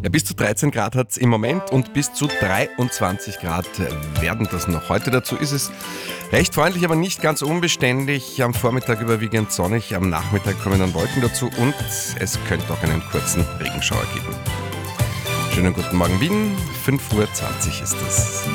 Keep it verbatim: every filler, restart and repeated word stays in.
Ja, bis zu dreizehn Grad hat es im Moment und bis zu dreiundzwanzig Grad werden das noch. Heute dazu ist es recht freundlich, aber nicht ganz unbeständig. Am Vormittag überwiegend sonnig, am Nachmittag kommen dann Wolken dazu und es könnte auch einen kurzen Regenschauer geben. Schönen guten Morgen Wien, fünf Uhr zwanzig ist es.